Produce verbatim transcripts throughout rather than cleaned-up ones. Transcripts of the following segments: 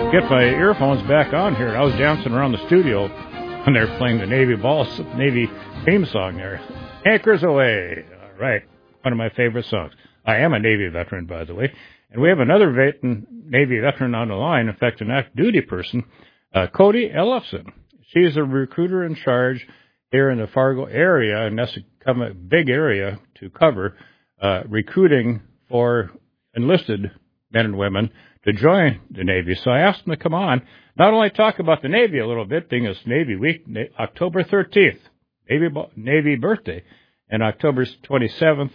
Get my earphones back on here. I was dancing around the studio when they were playing the Navy ball, Navy theme song there. Anchors Away. All right. One of my favorite songs. I am a Navy veteran, by the way. And we have another vet- Navy veteran on the line, in fact, an active duty person, uh, Cody Ellefson. She's a recruiter in charge here in the Fargo area, and that's a, a big area to cover, uh, recruiting for enlisted men and women to join the Navy. So I asked him to come on, not only talk about the Navy a little bit, being it's Navy Week, October thirteenth, Navy Navy birthday, and October twenty-seventh,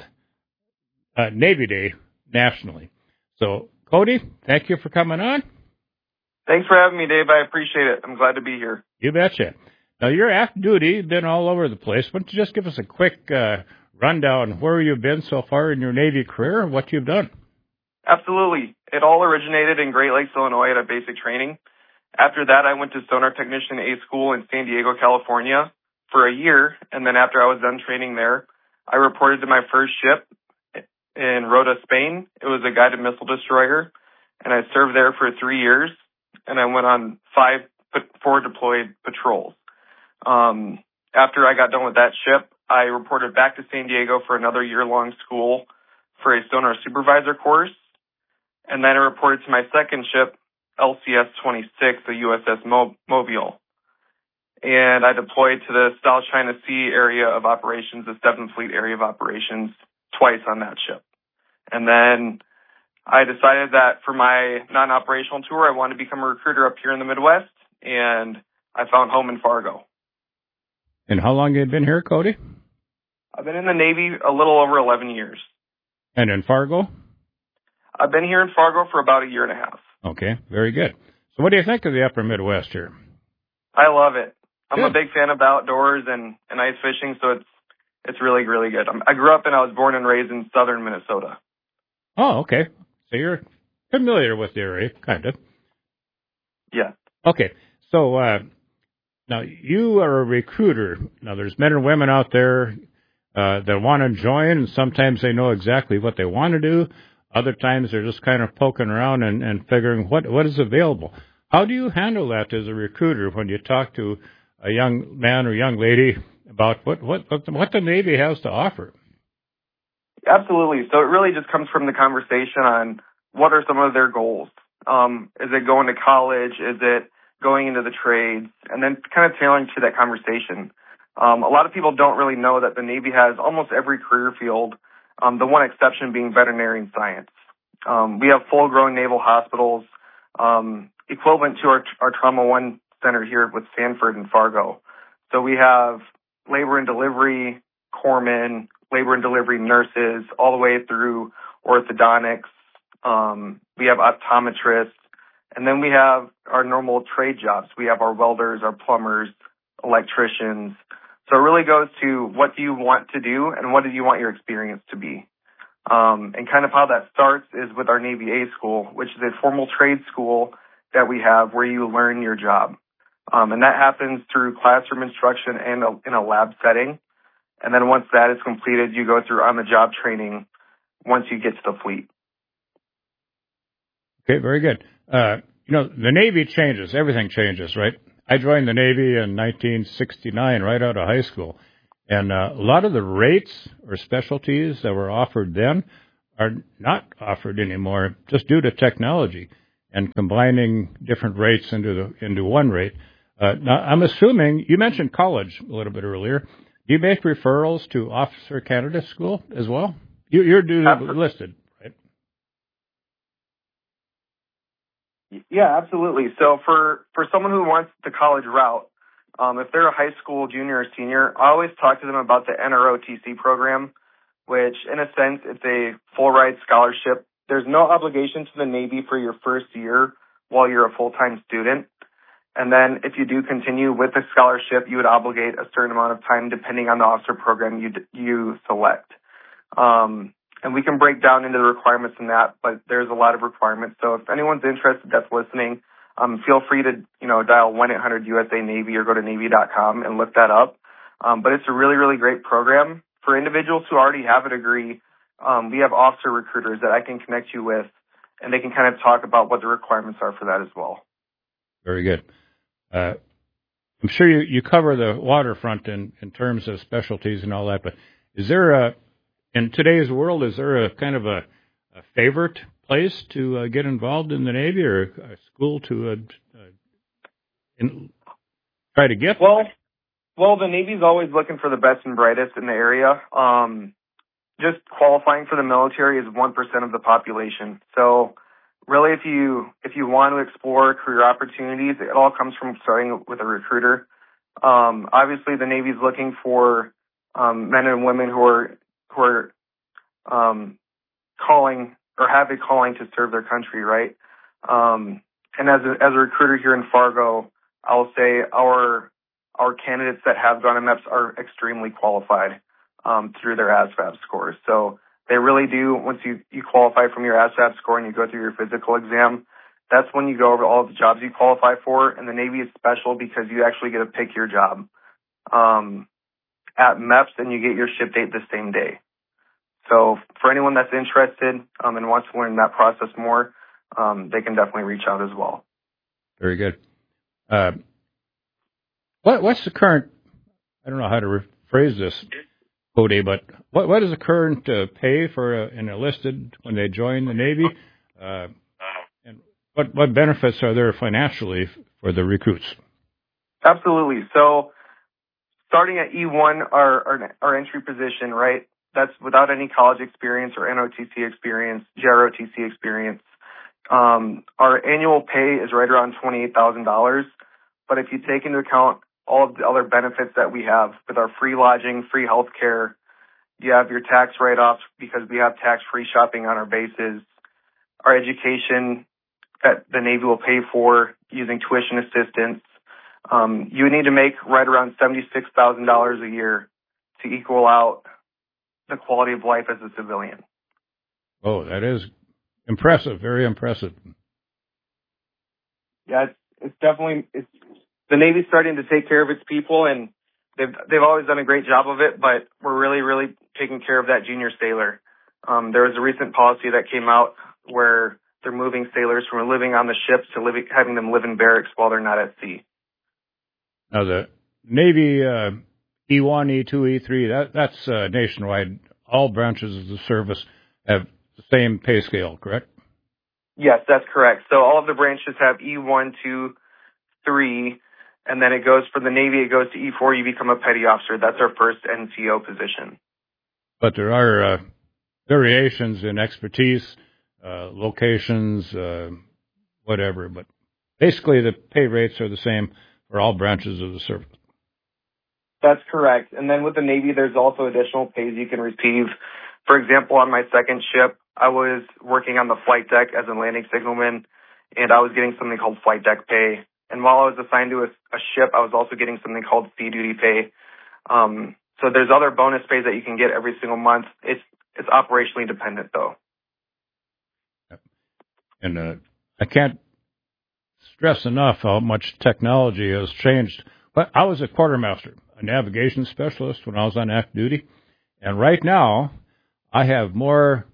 uh, Navy Day nationally. So, Cody, thank you for coming on. Thanks for having me, Dave. I appreciate it. I'm glad to be here. You betcha. Now, you're active duty, been all over the place. Why don't you just give us a quick uh, rundown where you've been so far in your Navy career and what you've done? Absolutely. It all originated in Great Lakes, Illinois at a basic training. After that, I went to Sonar Technician A School in San Diego, California for a year, and then after I was done training there, I reported to my first ship in Rota, Spain. It was a guided missile destroyer, and I served there for three years, and I went on five, four deployed patrols. Um, after I got done with that ship, I reported back to San Diego for another year-long school for a sonar supervisor course, and then I reported to my second ship, L C S twenty-six, the U S S Mo- Mobile. And I deployed to the South China Sea area of operations, the seventh Fleet area of operations, twice on that ship. And then I decided that for my non-operational tour, I wanted to become a recruiter up here in the Midwest, and I found home in Fargo. And how long have you been here, Cody? I've been in the Navy a little over eleven years. And in Fargo? I've been here in Fargo for about a year and a half. Okay, very good. So what do you think of the upper Midwest here? I love it. I'm good. a big fan of outdoors and, and ice fishing, so it's it's really, really good. I'm, I grew up and I was born and raised in southern Minnesota. Oh, okay. So you're familiar with the area, kind of. Yeah. Okay, so uh, now you are a recruiter. Now there's men and women out there uh, that want to join, and sometimes they know exactly what they want to do. Other times they're just kind of poking around and, and figuring what what is available. How do you handle that as a recruiter when you talk to a young man or young lady about what, what, what the Navy has to offer? Absolutely. So it really just comes from the conversation on what are some of their goals. Um, is it going to college? Is it going into the trades? And then kind of tailoring to that conversation. Um, a lot of people don't really know that the Navy has almost every career field, um, the one exception being veterinary and science. Um, we have full-grown naval hospitals, um, equivalent to our, our Trauma One Center here with Sanford and Fargo. So we have labor and delivery, corpsmen, labor and delivery nurses, all the way through orthodontics. Um, we have optometrists, and then we have our normal trade jobs. We have our welders, our plumbers, electricians. So it really goes to what do you want to do and what do you want your experience to be. Um, and kind of how that starts is with our Navy A School, which is a formal trade school that we have where you learn your job. Um, and that happens through classroom instruction and a, in a lab setting. And then once that is completed, you go through on-the-job training once you get to the fleet. Okay, very good. Uh, you know, the Navy changes. Everything changes, right? I joined the Navy in nineteen sixty-nine, right out of high school. And uh, a lot of the rates or specialties that were offered then are not offered anymore just due to technology and combining different rates into the into one rate. Uh, now, I'm assuming, you mentioned college a little bit earlier. Do you make referrals to Officer Candidate School as well? You, you're duly listed, right? Yeah, absolutely. So for, for someone who wants the college route, um, if they're a high school junior or senior, I always talk to them about the N R O T C program, which in a sense, it's a full ride scholarship. There's no obligation to the Navy for your first year while you're a full-time student. And then if you do continue with the scholarship, you would obligate a certain amount of time depending on the officer program you you select. Um, and we can break down into the requirements in that, but there's a lot of requirements. So if anyone's interested that's listening, um, feel free to, you know, dial one eight hundred U S A Navy or go to Navy dot com and look that up. Um, but it's a really, really great program. For individuals who already have a degree, um, we have officer recruiters that I can connect you with, and they can kind of talk about what the requirements are for that as well. Very good. Uh, I'm sure you, you cover the waterfront in, in terms of specialties and all that, but is there a, in today's world, is there a kind of a, a favorite place to uh, get involved in the Navy or a school to uh, uh, in, try to get? Well, well, the Navy's always looking for the best and brightest in the area. Um, just qualifying for the military is one percent of the population. So really, if you if you want to explore career opportunities, it all comes from starting with a recruiter. Um, obviously, the Navy's looking for um, men and women who are who are um, calling or have a calling to serve their country, right? Um, and as a, as a recruiter here in Fargo, I'll say our our candidates that have gone to MEPS are extremely qualified um, through their A S V A B scores. So they really do. Once you, you qualify from your A S V A B score and you go through your physical exam, that's when you go over all the jobs you qualify for. And the Navy is special because you actually get to pick your job um, at MEPS, and you get your ship date the same day. So for anyone that's interested um, and wants to learn that process more, um, they can definitely reach out as well. Very good. Uh, what, what's the current, I don't know how to rephrase this, Cody, but what, what is the current uh, pay for uh, an enlisted when they join the Navy? Uh, and what, what benefits are there financially for the recruits? Absolutely. So starting at E one, our, our, our entry position, right, that's without any college experience or N O T C experience, J R O T C experience. Um, our annual pay is right around twenty-eight thousand dollars. But if you take into account all of the other benefits that we have with our free lodging, free health care, you have your tax write-offs because we have tax-free shopping on our bases, our education that the Navy will pay for using tuition assistance. Um, you would need to make right around seventy-six thousand dollars a year to equal out the quality of life as a civilian. Oh, that is impressive, very impressive. Yeah, it's, it's definitely, it's, the Navy's starting to take care of its people, and they've they've always done a great job of it, but we're really, really taking care of that junior sailor. Um, there was a recent policy that came out where they're moving sailors from living on the ships to living, having them live in barracks while they're not at sea. Now, the Navy uh, E one, E two, E three, that, that's uh, nationwide. All branches of the service have the same pay scale, correct? Yes, that's correct. So all of the branches have E one, two, three, and then it goes for the Navy, it goes to E four, you become a petty officer. That's our first N C O position. But there are uh, variations in expertise, uh, locations, uh, whatever. But basically, the pay rates are the same for all branches of the service. That's correct. And then with the Navy, there's also additional pays you can receive. For example, on my second ship, I was working on the flight deck as a landing signalman, and I was getting something called flight deck pay. And while I was assigned to a, a ship, I was also getting something called sea duty pay. Um, so there's other bonus pays that you can get every single month. It's it's operationally dependent, though. And uh, I can't stress enough how much technology has changed. But I was a quartermaster, a navigation specialist when I was on active duty, and right now I have more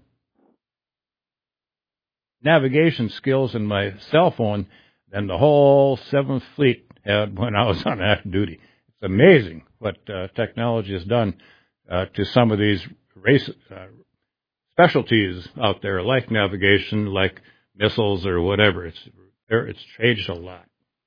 navigation skills in my cell phone than the whole Seventh Fleet had when I was on active duty. It's amazing what uh, technology has done uh, to some of these race uh, specialties out there, like navigation, like missiles or whatever. It's it's changed a lot.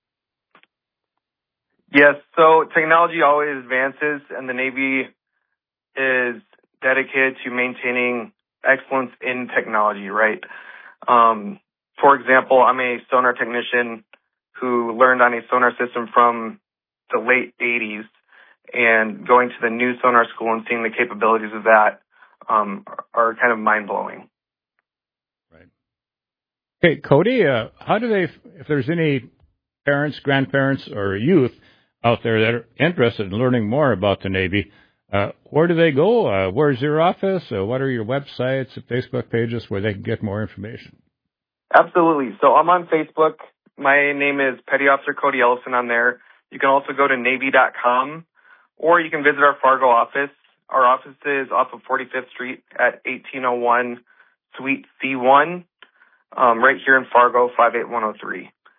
Yes, so technology always advances, and the Navy is dedicated to maintaining excellence in technology, right? Um, for example, I'm a sonar technician who learned on a sonar system from the late eighties, and going to the new sonar school and seeing the capabilities of that um, are kind of mind-blowing. Right. Okay, Cody, uh, how do they, if there's any parents, grandparents, or youth out there that are interested in learning more about the Navy, uh, where do they go? Uh, where's your office? Uh, what are your websites, Facebook pages where they can get more information? Absolutely. So I'm on Facebook. My name is Petty Officer Cody Ellison on there. You can also go to Navy dot com, or you can visit our Fargo office. Our office is off of forty-fifth Street at eighteen oh one Suite C one, um, right here in Fargo, five eight one oh three.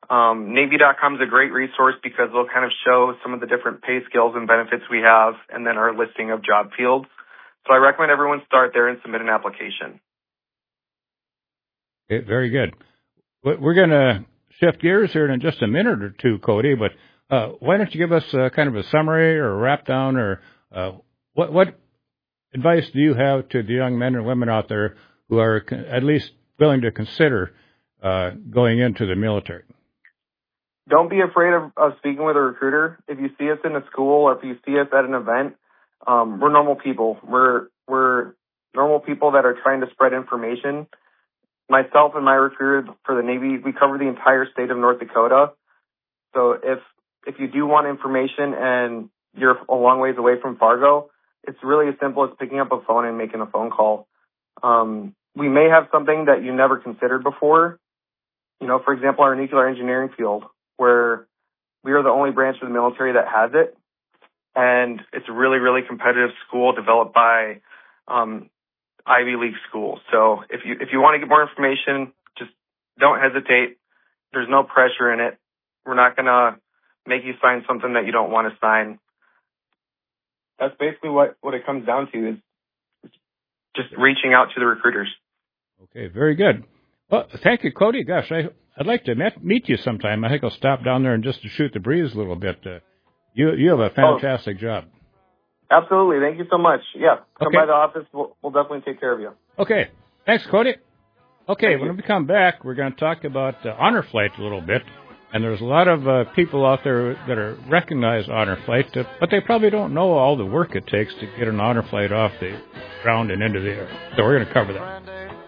Um, Navy dot com is a great resource because they'll kind of show some of the different pay scales and benefits we have, and then our listing of job fields. So I recommend everyone start there and submit an application. Okay, very good. We're going to shift gears here in just a minute or two, Cody, but uh, why don't you give us uh, kind of a summary or a wrap down, or uh, what, what advice do you have to the young men and women out there who are at least willing to consider uh, going into the military? Don't be afraid of, of speaking with a recruiter. If you see us in a school or if you see us at an event, um, we're normal people. We're we're normal people that are trying to spread information. Myself and my recruiter for the Navy, we cover the entire state of North Dakota. So if if you do want information and you're a long ways away from Fargo, it's really as simple as picking up a phone and making a phone call. Um, we may have something that you never considered before. You know, for example, our nuclear engineering field, where we are the only branch of the military that has it. And it's a really, really competitive school developed by um, Ivy League schools. So if you if you want to get more information, just don't hesitate. There's no pressure in it. We're not going to make you sign something that you don't want to sign. That's basically what, what it comes down to, is just reaching out to the recruiters. Okay, very good. Well, thank you, Cody. Gosh, I, I'd like to met, meet you sometime. I think I'll stop down there and just to shoot the breeze a little bit. Uh, you you have a fantastic oh, job. Absolutely. Thank you so much. Yeah, come okay. by the office. We'll, we'll definitely take care of you. Okay. Thanks, Cody. Okay, Thank when you. we come back, we're going to talk about uh, Honor Flight a little bit. And there's a lot of uh, people out there that are recognize Honor Flight, uh, but they probably don't know all the work it takes to get an Honor Flight off the ground and into the air. So we're going to cover that.